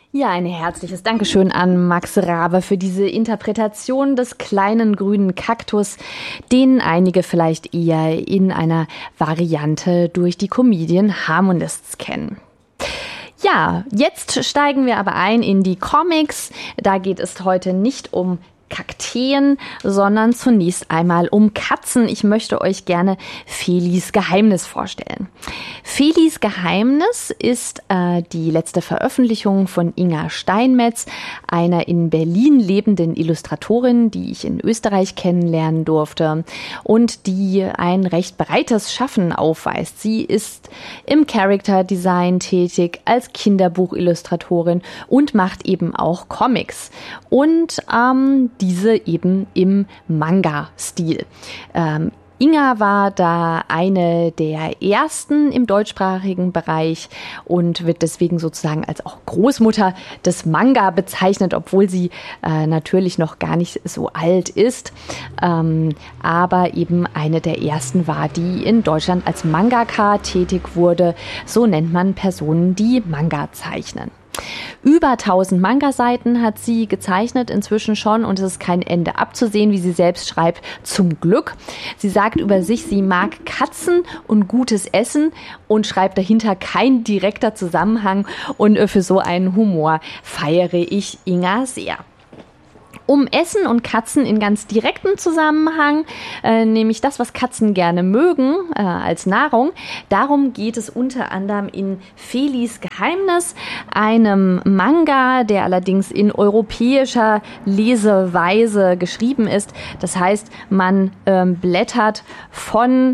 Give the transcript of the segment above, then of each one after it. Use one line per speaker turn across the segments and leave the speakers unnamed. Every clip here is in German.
Ja, ein herzliches Dankeschön an Max Rabe für diese Interpretation des kleinen grünen Kaktus, den einige vielleicht eher in einer Variante durch die Comedian Harmonists kennen. Ja, jetzt steigen wir aber ein in die Comics. Da geht es heute nicht um Kakteen, sondern zunächst einmal um Katzen. Ich möchte euch gerne Felis Geheimnis vorstellen. Felis Geheimnis ist die letzte Veröffentlichung von Inga Steinmetz, einer in Berlin lebenden Illustratorin, die ich in Österreich kennenlernen durfte und die ein recht breites Schaffen aufweist. Sie ist im Character Design tätig, als Kinderbuchillustratorin und macht eben auch Comics. Und diese eben im Manga-Stil. Inga war da eine der ersten im deutschsprachigen Bereich und wird deswegen sozusagen als auch Großmutter des Manga bezeichnet, obwohl sie natürlich noch gar nicht so alt ist, aber eben eine der ersten war, die in Deutschland als Mangaka tätig wurde. So nennt man Personen, die Manga zeichnen. Über 1000 Manga-Seiten hat sie gezeichnet inzwischen schon und es ist kein Ende abzusehen, wie sie selbst schreibt, zum Glück. Sie sagt über sich, sie mag Katzen und gutes Essen und schreibt dahinter kein direkter Zusammenhang und für so einen Humor feiere ich Inga sehr. Um Essen und Katzen in ganz direktem Zusammenhang, nämlich das, was Katzen gerne mögen als Nahrung. Darum geht es unter anderem in Felis Geheimnis, einem Manga, der allerdings in europäischer Leseweise geschrieben ist. Das heißt, man blättert von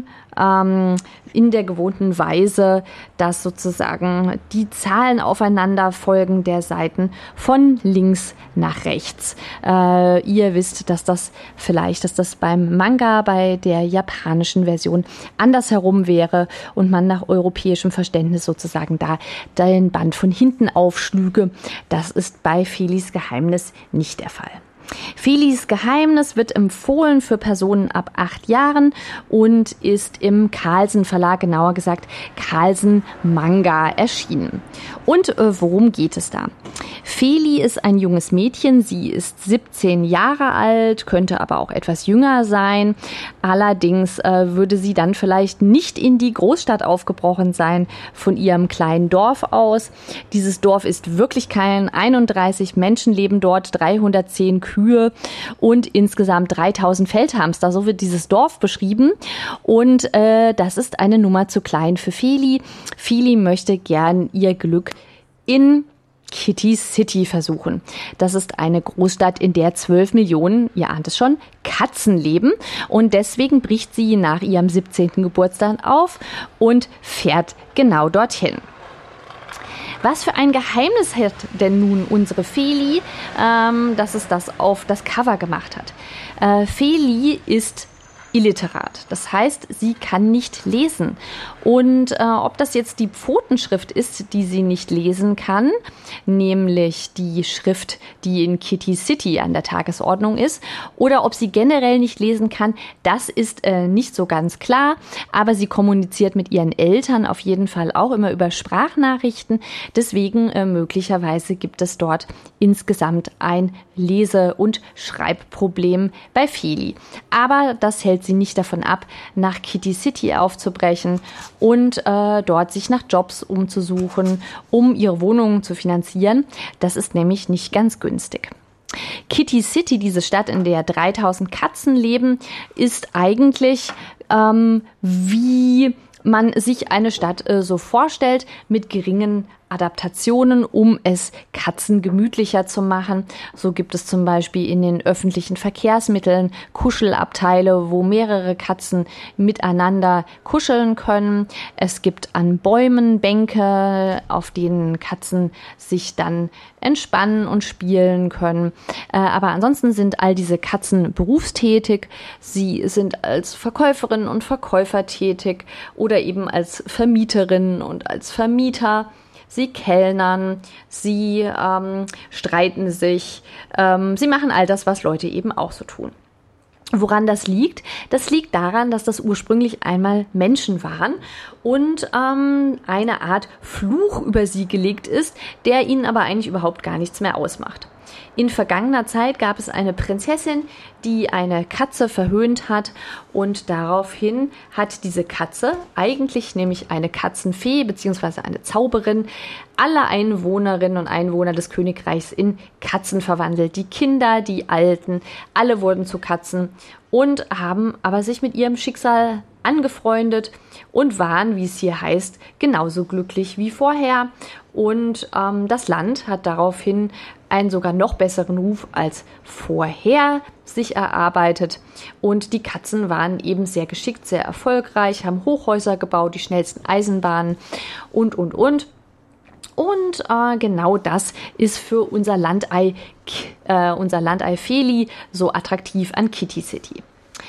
in der gewohnten Weise, dass sozusagen die Zahlen aufeinander folgen der Seiten von links nach rechts. Ihr wisst, dass das beim Manga, bei der japanischen Version andersherum wäre und man nach europäischem Verständnis sozusagen da den Band von hinten aufschlüge. Das ist bei Felis Geheimnis nicht der Fall. Felis Geheimnis wird empfohlen für Personen ab 8 Jahren und ist im Carlsen Verlag, genauer gesagt Carlsen Manga, erschienen. Und worum geht es da? Feli ist ein junges Mädchen, sie ist 17 Jahre alt, könnte aber auch etwas jünger sein. Allerdings würde sie dann vielleicht nicht in die Großstadt aufgebrochen sein, von ihrem kleinen Dorf aus. Dieses Dorf ist wirklich klein, 31 Menschen leben dort, 310 Kühe und insgesamt 3000 Feldhamster. So wird dieses Dorf beschrieben und das ist eine Nummer zu klein für Feli. Feli möchte gern ihr Glück in Kitty City versuchen. Das ist eine Großstadt, in der 12 Millionen, ihr ahnt es schon, Katzen leben und deswegen bricht sie nach ihrem 17. Geburtstag auf und fährt genau dorthin. Was für ein Geheimnis hat denn nun unsere Feli, dass es das auf das Cover gemacht hat? Feli ist illiterat. Das heißt, sie kann nicht lesen. Und ob das jetzt die Pfotenschrift ist, die sie nicht lesen kann, nämlich die Schrift, die in Kitty City an der Tagesordnung ist, oder ob sie generell nicht lesen kann, das ist nicht so ganz klar. Aber sie kommuniziert mit ihren Eltern auf jeden Fall auch immer über Sprachnachrichten. Deswegen möglicherweise gibt es dort insgesamt ein Lese- und Schreibproblem bei Feli. Aber das hält sie nicht davon ab, nach Kitty City aufzubrechen und dort sich nach Jobs umzusuchen, um ihre Wohnungen zu finanzieren. Das ist nämlich nicht ganz günstig. Kitty City, diese Stadt, in der 3000 Katzen leben, ist eigentlich wie man sich eine Stadt so vorstellt, mit geringen Adaptationen, um es Katzen gemütlicher zu machen. So gibt es zum Beispiel in den öffentlichen Verkehrsmitteln Kuschelabteile, wo mehrere Katzen miteinander kuscheln können. Es gibt an Bäumen Bänke, auf denen Katzen sich dann entspannen und spielen können. Aber ansonsten sind all diese Katzen berufstätig. Sie sind als Verkäuferinnen und Verkäufer tätig oder eben als Vermieterinnen und als Vermieter. Sie kellnern, sie streiten sich, sie machen all das, was Leute eben auch so tun. Woran das liegt? Das liegt daran, dass das ursprünglich einmal Menschen waren und eine Art Fluch über sie gelegt ist, der ihnen aber eigentlich überhaupt gar nichts mehr ausmacht. In vergangener Zeit gab es eine Prinzessin, die eine Katze verhöhnt hat und daraufhin hat diese Katze, eigentlich nämlich eine Katzenfee bzw. eine Zauberin, alle Einwohnerinnen und Einwohner des Königreichs in Katzen verwandelt. Die Kinder, die Alten, alle wurden zu Katzen und haben aber sich mit ihrem Schicksal angefreundet und waren, wie es hier heißt, genauso glücklich wie vorher. Und das Land hat daraufhin einen sogar noch besseren Ruf als vorher sich erarbeitet. Und die Katzen waren eben sehr geschickt, sehr erfolgreich, haben Hochhäuser gebaut, die schnellsten Eisenbahnen und. Und genau das ist für unser Landei Feli so attraktiv an Kitty City.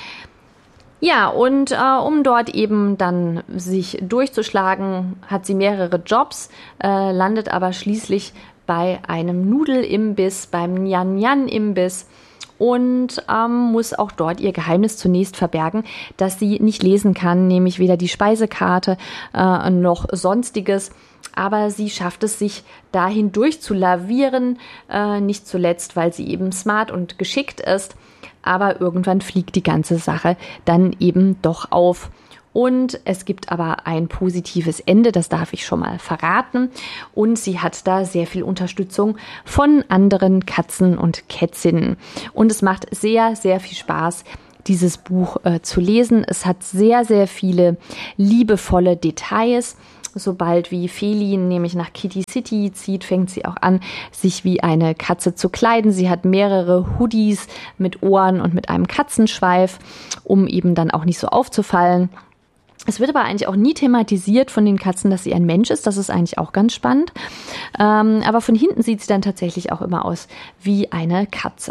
Ja, und um dort eben dann sich durchzuschlagen, hat sie mehrere Jobs, landet aber schließlich bei einem Nudelimbiss, beim Nyan-Nyan-Imbiss und muss auch dort ihr Geheimnis zunächst verbergen, dass sie nicht lesen kann, nämlich weder die Speisekarte noch Sonstiges. Aber sie schafft es, sich dahin durchzulavieren, nicht zuletzt, weil sie eben smart und geschickt ist. Aber irgendwann fliegt die ganze Sache dann eben doch auf. Und es gibt aber ein positives Ende, das darf ich schon mal verraten. Und sie hat da sehr viel Unterstützung von anderen Katzen und Kätzinnen. Und es macht sehr, sehr viel Spaß, dieses Buch zu lesen. Es hat sehr, sehr viele liebevolle Details. Sobald wie Feli nämlich nach Kitty City zieht, fängt sie auch an, sich wie eine Katze zu kleiden. Sie hat mehrere Hoodies mit Ohren und mit einem Katzenschweif, um eben dann auch nicht so aufzufallen. Es wird aber eigentlich auch nie thematisiert von den Katzen, dass sie ein Mensch ist. Das ist eigentlich auch ganz spannend. Aber von hinten sieht sie dann tatsächlich auch immer aus wie eine Katze.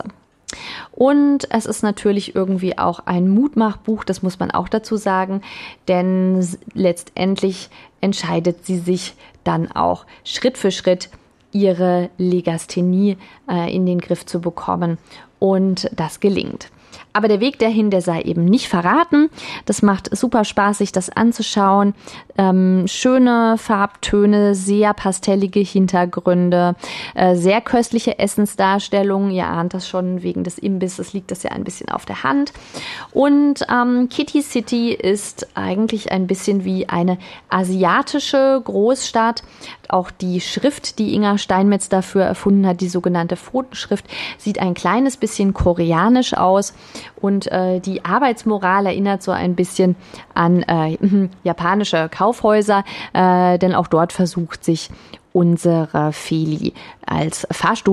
Und es ist natürlich irgendwie auch ein Mutmachbuch, das muss man auch dazu sagen, denn letztendlich entscheidet sie sich dann auch Schritt für Schritt, ihre Legasthenie in den Griff zu bekommen und das gelingt. Aber der Weg dahin, der sei eben nicht verraten. Das macht super Spaß, sich das anzuschauen. Schöne Farbtöne, sehr pastellige Hintergründe, sehr köstliche Essensdarstellungen. Ihr ahnt das schon, wegen des Imbisses liegt das ja ein bisschen auf der Hand. Und Kitty City ist eigentlich ein bisschen wie eine asiatische Großstadt. Auch die Schrift, die Inga Steinmetz dafür erfunden hat, die sogenannte Pfotenschrift, sieht ein kleines bisschen koreanisch aus. Und die Arbeitsmoral erinnert so ein bisschen an japanische Kaufhäuser, denn auch dort versucht sich unsere Feli als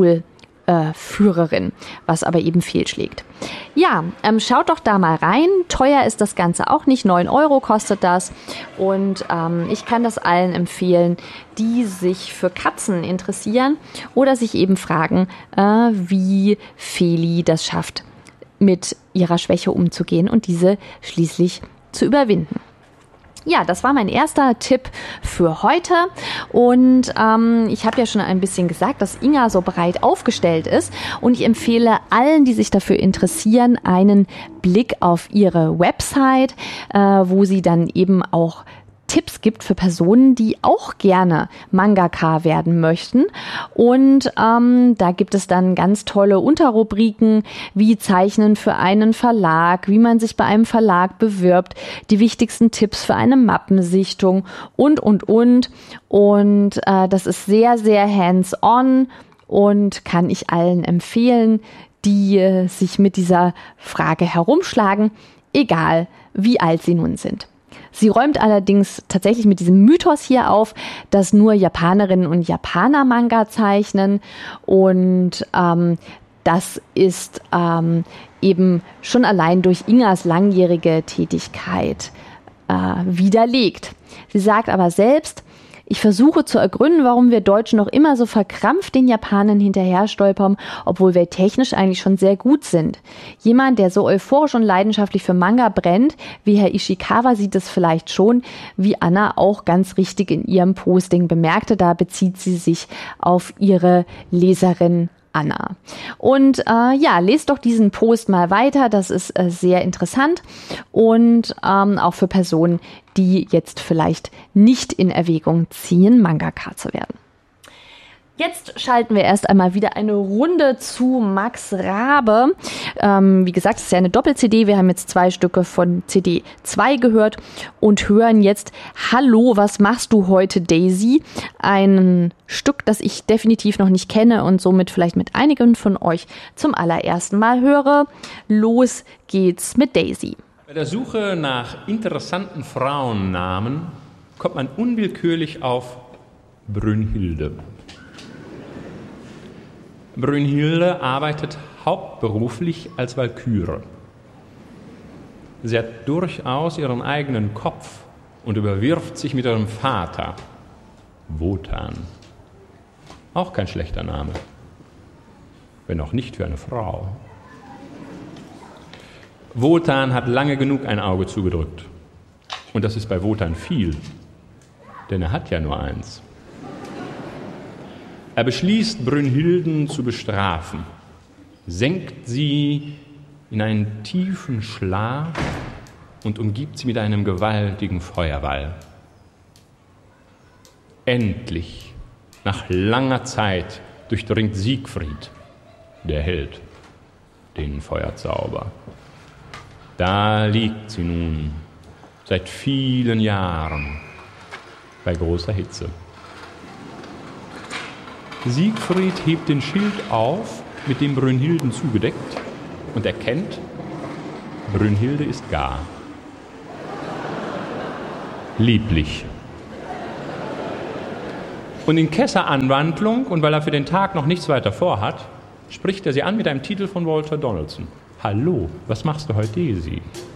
Fahrstuhlführerin, was aber eben fehlschlägt. Ja, schaut doch da mal rein. Teuer ist das Ganze auch nicht. 9 € kostet das. Und ich kann das allen empfehlen, die sich für Katzen interessieren oder sich eben fragen, wie Feli das schafft, mit ihrer Schwäche umzugehen und diese schließlich zu überwinden. Ja, das war mein erster Tipp für heute und ich habe ja schon ein bisschen gesagt, dass Inga so breit aufgestellt ist und ich empfehle allen, die sich dafür interessieren, einen Blick auf ihre Website, wo sie dann eben auch Tipps gibt für Personen, die auch gerne Mangaka werden möchten. Und da gibt es dann ganz tolle Unterrubriken wie Zeichnen für einen Verlag, wie man sich bei einem Verlag bewirbt, die wichtigsten Tipps für eine Mappensichtung und. Und das ist sehr, sehr hands-on und kann ich allen empfehlen, die sich mit dieser Frage herumschlagen, egal wie alt sie nun sind. Sie räumt allerdings tatsächlich mit diesem Mythos hier auf, dass nur Japanerinnen und Japaner Manga zeichnen und das ist eben schon allein durch Ingas langjährige Tätigkeit widerlegt. Sie sagt aber selbst, ich versuche zu ergründen, warum wir Deutschen noch immer so verkrampft den Japanern hinterher stolpern, obwohl wir technisch eigentlich schon sehr gut sind. Jemand, der so euphorisch und leidenschaftlich für Manga brennt, wie Herr Ishikawa, sieht es vielleicht schon, wie Anna auch ganz richtig in ihrem Posting bemerkte. Da bezieht sie sich auf ihre Leserin Anna. Und lest doch diesen Post mal weiter, das ist sehr interessant und auch für Personen, die jetzt vielleicht nicht in Erwägung ziehen, Mangaka zu werden. Jetzt schalten wir erst einmal wieder eine Runde zu Max Raabe. Wie gesagt, es ist ja eine Doppel-CD. Wir haben jetzt 2 Stücke von CD 2 gehört und hören jetzt Hallo, was machst du heute, Daisy? Ein Stück, das ich definitiv noch nicht kenne und somit vielleicht mit einigen von euch zum allerersten Mal höre. Los geht's mit Daisy.
Bei der Suche nach interessanten Frauennamen kommt man unwillkürlich auf Brünnhilde. Brünnhilde arbeitet hauptberuflich als Walküre. Sie hat durchaus ihren eigenen Kopf und überwirft sich mit ihrem Vater, Wotan. Auch kein schlechter Name, wenn auch nicht für eine Frau. Wotan hat lange genug ein Auge zugedrückt. Und das ist bei Wotan viel, denn er hat ja nur eins. Er beschließt, Brünnhilden zu bestrafen, senkt sie in einen tiefen Schlaf und umgibt sie mit einem gewaltigen Feuerwall. Endlich, nach langer Zeit, durchdringt Siegfried, der Held, den Feuerzauber. Da liegt sie nun, seit vielen Jahren, bei großer Hitze. Siegfried hebt den Schild auf, mit dem Brünnhilden zugedeckt, und erkennt, Brünnhilde ist gar. Lieblich. Und in Kesseranwandlung, und weil er für den Tag noch nichts weiter vorhat, spricht er sie an mit einem Titel von Walter Donaldson. Hallo, was machst du heute, Daisy?